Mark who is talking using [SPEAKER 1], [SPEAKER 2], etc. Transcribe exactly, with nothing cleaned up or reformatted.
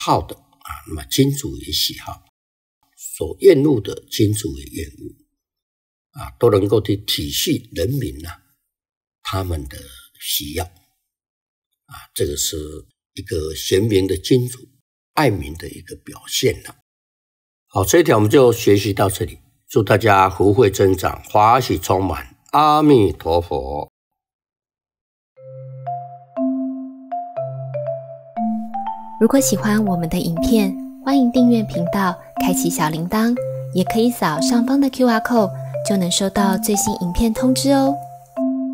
[SPEAKER 1] 好的啊，那么君主也喜好，所厌恶的君主也厌恶啊，都能够去体恤人民啊他们的需要啊，这个是一个贤明的君主爱民的一个表现了。好，这一条我们就学习到这里，祝大家福慧增长，欢喜充满，阿弥陀佛。
[SPEAKER 2] 如果喜欢我们的影片，欢迎订阅频道，开启小铃铛，也可以扫上方的 Q R code， 就能收到最新影片通知哦。